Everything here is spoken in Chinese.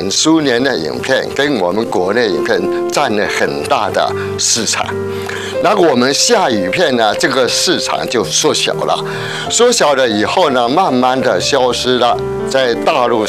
片、苏联的影片跟我们国内影片占了很大的市场。那我们下雨片呢，这个市场就缩小了，缩小了以后呢，慢慢的消失了。在大陆